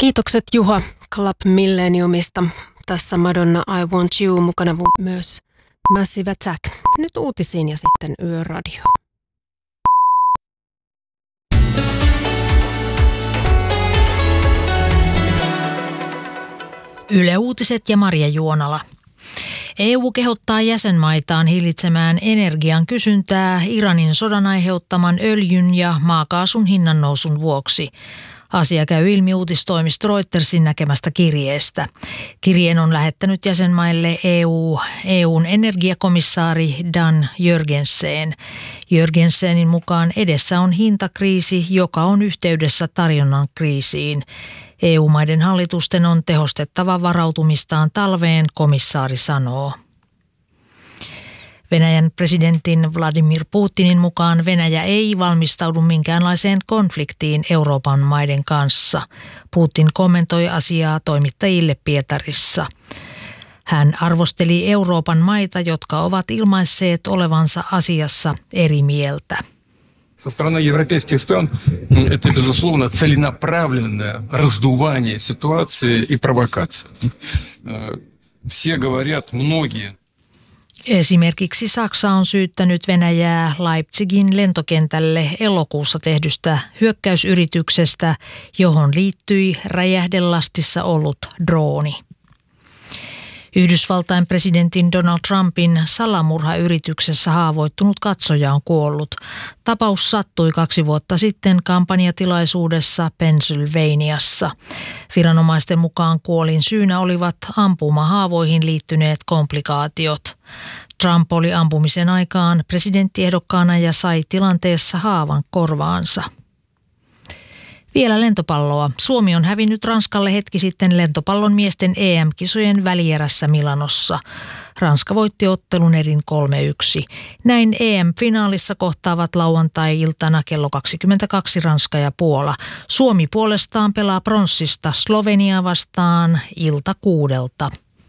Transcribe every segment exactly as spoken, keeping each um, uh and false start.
Kiitokset Juha Club Millenniumista. Tässä Madonna I Want You, mukana myös Massive Attack. Nyt uutisiin ja sitten Yöradio. Yle Uutiset ja Marja Juonala. E U kehottaa jäsenmaitaan hillitsemään energian kysyntää Iranin sodan aiheuttaman öljyn ja maakaasun hinnannousun vuoksi. Asia käy ilmi uutistoimisto Reutersin näkemästä kirjeestä. Kirjeen on lähettänyt jäsenmaille E U, E U:n energiakomissaari Dan Jørgensen. Jørgensenin mukaan edessä on hintakriisi, joka on yhteydessä tarjonnan kriisiin. E U-maiden hallitusten on tehostettava varautumistaan talveen, komissaari sanoo. Venäjän presidentin Vladimir Putinin mukaan Venäjä ei valmistaudu minkäänlaiseen konfliktiin Euroopan maiden kanssa. Putin kommentoi asiaa toimittajille Pietarissa. Hän arvosteli Euroopan maita, jotka ovat ilmaisseet olevansa asiassa eri mieltä. Со стороны европейских стран это, безусловно, целенаправленное раздувание ситуации и провокация. Все говорят, многие. Esimerkiksi Saksa on syyttänyt Venäjää Leipzigin lentokentälle elokuussa tehdystä hyökkäysyrityksestä, johon liittyi räjähdelastissa ollut drooni. Yhdysvaltain presidentin Donald Trumpin salamurhayrityksessä haavoittunut katsoja on kuollut. Tapaus sattui kaksi vuotta sitten kampanjatilaisuudessa Pennsylvaniassa. Viranomaisten mukaan kuolin syynä olivat ampumahaavoihin liittyneet komplikaatiot. Trump oli ampumisen aikaan presidenttiehdokkaana ja sai tilanteessa haavan korvaansa. Vielä lentopalloa. Suomi on hävinnyt Ranskalle hetki sitten lentopallon miesten E M-kisojen välierässä Milanossa. Ranska voitti ottelun erin kolme yksi. Näin E M-finaalissa kohtaavat lauantai-iltana kello kaksikymmentäkaksi Ranska ja Puola. Suomi puolestaan pelaa pronssista Sloveniaa vastaan ilta kuudelta.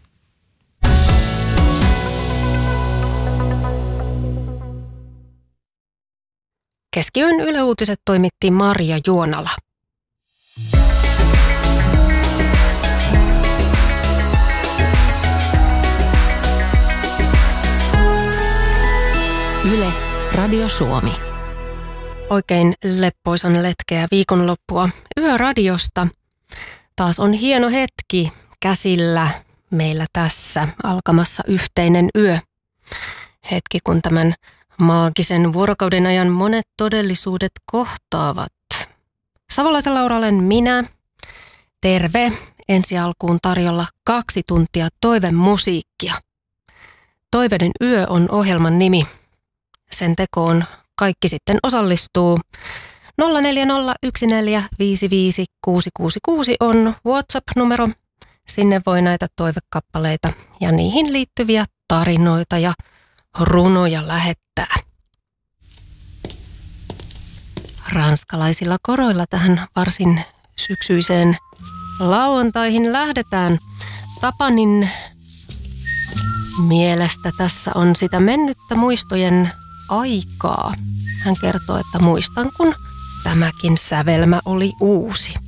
Keskiyön Yle Uutiset toimitti Marja Juonala. Yle Radio Suomi. Oikein leppoisan letkeä viikonloppua Yöradiosta. Taas on hieno hetki käsillä meillä tässä alkamassa yhteinen yö. Hetki, kun tämän maagisen vuorokauden ajan monet todellisuudet kohtaavat. Savolaisen Laura olen minä. Terve. Ensi alkuun tarjolla kaksi tuntia toivemusiikkia. Toiveiden yö on ohjelman nimi. Sen tekoon kaikki sitten osallistuu. nolla neljä nolla yksi neljä viisi viisi kuusi kuusi kuusi on WhatsApp-numero. Sinne voi näitä toivekappaleita ja niihin liittyviä tarinoita ja runoja lähettää. Ranskalaisilla koroilla tähän varsin syksyiseen lauantaihin lähdetään. Tapanin mielestä tässä on sitä mennyttä muistojen aikaa. Hän kertoo, että muistan, kun tämäkin sävelmä oli uusi.